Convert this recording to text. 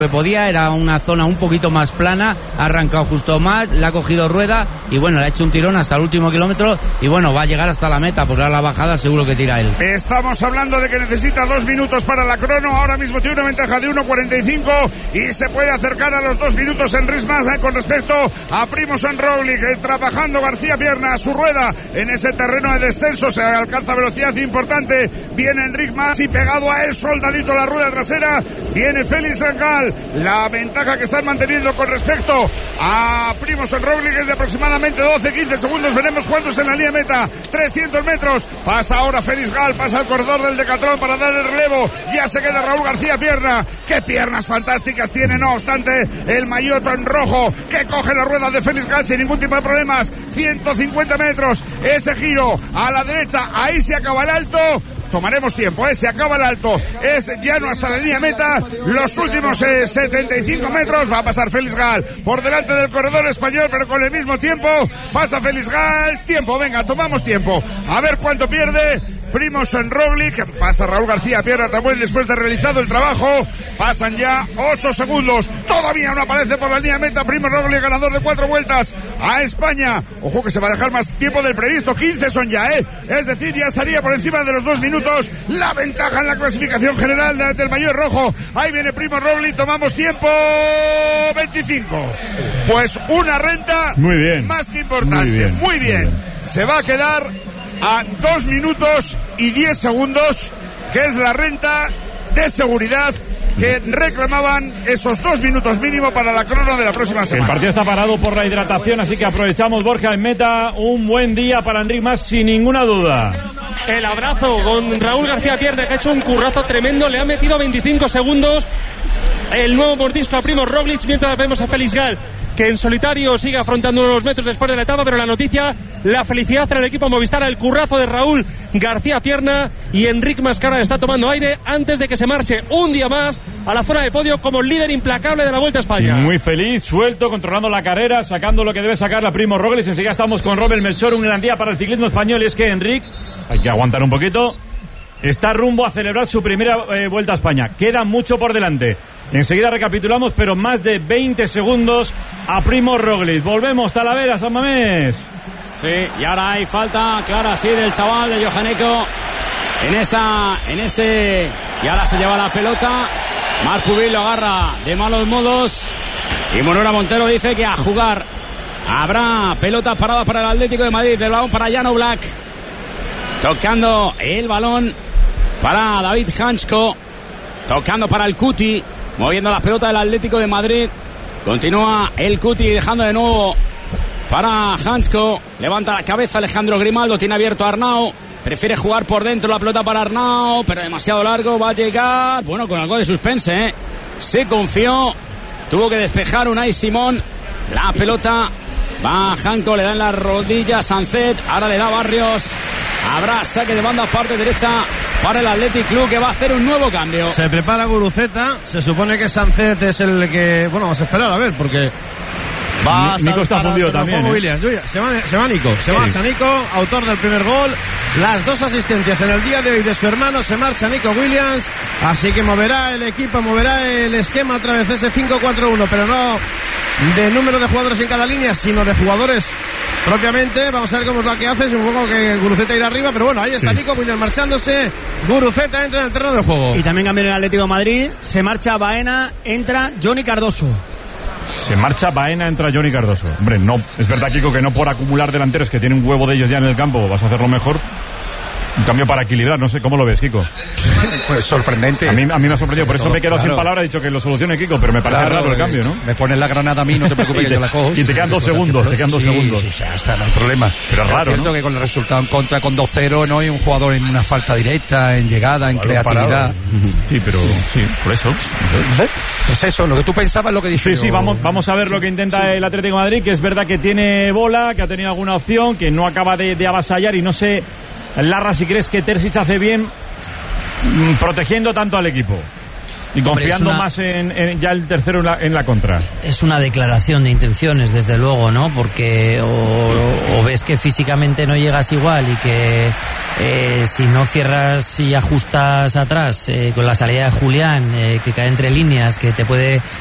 que podía, era una zona un poquito más plana, ha arrancado justo más, le ha cogido rueda y bueno, le ha hecho un tirón hasta el último kilómetro y bueno, va a llegar hasta la meta, porque ahora la bajada seguro que tira él. Estamos hablando de que necesita 2 minutos para la crono, ahora mismo tiene una ventaja de 1.45 y se puede acercar a los 2 minutos en Rismas con respecto a Primož Roglič, trabajando García Pierna, su rueda en ese terreno de descenso, se alcanza velocidad importante, viene Enric Mas y pegado a él, soldadito la rueda trasera, viene Félix Sagal. La ventaja que están manteniendo con respecto a Primož Roglič es de aproximadamente 12-15 segundos. Veremos cuántos en la línea meta. 300 metros. Pasa ahora Félix Gal, pasa al corredor del Decatlón para dar el relevo. Ya se queda Raúl García Pierna. Qué piernas fantásticas tiene, no obstante, el maillot en rojo que coge la rueda de Félix Gal sin ningún tipo de problemas. 150 metros. Ese giro a la derecha. Ahí se acaba el alto. Tomaremos tiempo, se acaba el alto, es llano hasta la línea meta, los últimos 75 metros, va a pasar Félix Gal por delante del corredor español, pero con el mismo tiempo, pasa Félix Gal, tiempo, venga, tomamos tiempo, a ver cuánto pierde Primož Roglič, pasa Raúl García Pierna también después de realizado el trabajo, pasan ya 8 segundos, todavía no aparece por la línea meta Primož Roglič, ganador de 4 vueltas a España, ojo que se va a dejar más tiempo del previsto, 15 son ya, es decir, ya estaría por encima de los 2 minutos, la ventaja en la clasificación general del maillot rojo, ahí viene Primož Roglič, tomamos tiempo, 25, pues una renta muy bien, más que importante, muy bien. Se va a quedar a 2 minutos y 10 segundos, que es la renta de seguridad que reclamaban esos 2 minutos mínimo para la crono de la próxima semana. El partido está parado por la hidratación, así que aprovechamos, Borja, en meta. Un buen día para Enric Mas, sin ninguna duda. El abrazo con Raúl García Pierna, que ha hecho un currazo tremendo, le ha metido 25 segundos el nuevo mordisco a Primož Roglič, mientras vemos a Félix Gal, que en solitario sigue afrontando unos metros después de la etapa, pero la noticia, la felicidad en el equipo Movistar, el currazo de Raúl García Pierna y Enric Mas, que ahora está tomando aire antes de que se marche un día más a la zona de podio como líder implacable de la Vuelta a España. Muy feliz, suelto, controlando la carrera, sacando lo que debe sacar la Primož Roglič. Enseguida estamos con Robert Melchor, un gran día para el ciclismo español, y es que Enric, hay que aguantar un poquito, está rumbo a celebrar su primera Vuelta a España. Queda mucho por delante. Enseguida recapitulamos, pero más de 20 segundos a Primož Roglič. Volvemos, Talavera, San Mamés. Sí, y ahora hay falta clara, sí, del chaval de Johaneco en ese, y ahora se lleva la pelota. Marc Pubil lo agarra de malos modos y Monora Montero dice que a jugar. Habrá pelota parada para el Atlético de Madrid, el balón para Jan Oblak, tocando el balón para David Hansko, tocando para el Cuti, moviendo la pelota del Atlético de Madrid. Continúa el Cuti dejando de nuevo para Hansko. Levanta la cabeza Alejandro Grimaldo, tiene abierto a Arnau, prefiere jugar por dentro, la pelota para Arnau, pero demasiado largo, va a llegar, bueno, con algo de suspense, se confió, tuvo que despejar Unai Simón, la pelota va a Hansko, le da en la rodilla a Sancet, ahora le da Barrios, habrá saque de banda parte derecha para el Athletic Club, que va a hacer un nuevo cambio. Se prepara Guruceta, se supone que Sancet es el que, bueno, vamos a esperar a ver, porque va a Nico está fundido también, Se va Nico, se marcha Nico, autor del primer gol, las 2 asistencias en el día de hoy de su hermano, se marcha Nico Williams, así que moverá el equipo, moverá el esquema otra vez, ese 5-4-1, pero no de número de jugadores en cada línea, sino de jugadores propiamente. Vamos a ver cómo es lo que hace, supongo que Guruceta irá arriba, pero bueno, ahí está Nico Williams marchándose, Guruceta entra en el terreno de juego. Y también cambia en el Atlético de Madrid, se marcha Baena, entra Johnny Cardoso. Se marcha Baena, entra Johnny Cardoso. Hombre, no, es verdad, Kiko, que no por acumular delanteros que tienen un huevo de ellos ya en el campo vas a hacerlo mejor. Un cambio para equilibrar, no sé, ¿cómo lo ves, Kiko? Pues sorprendente. A mí me ha sorprendido, por eso me he quedado sin palabras, he dicho que lo solucione Kiko, pero me parece raro el cambio, ¿no? Me pones la granada a mí, no te preocupes, que yo la cojo. Y te quedan 2 segundos, Sí, ya está, no hay problema. Pero es raro, cierto, ¿no? Que con el resultado en contra, con 2-0, no hay un jugador en una falta directa, en llegada, en creatividad. Sí, pero sí, por eso. Pues eso, lo que tú pensabas, lo que dije. Sí, vamos a ver lo que intenta el Atlético de Madrid, que es verdad que tiene bola, que ha tenido alguna opción, que no acaba de avasallar, y no sé, Larra, si crees que Terzic hace bien protegiendo tanto al equipo. Y confiando más en ya el tercero en la contra. Es una declaración de intenciones, desde luego, ¿no? Porque o ves que físicamente no llegas igual y que si no cierras y ajustas atrás con la salida de Julián, que cae entre líneas, que te puede